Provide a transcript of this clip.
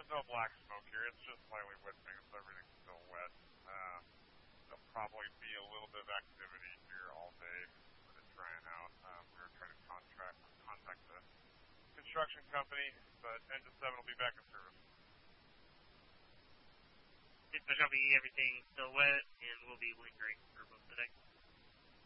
there's no black smoke here. It's just slightly whipping, so everything's still wet. There'll probably be a little bit of activity here all day with it drying out. We're trying to contact the construction company, but Engine 7 will be back in service. It's going to be everything still wet, and we'll be lingering for most of the day.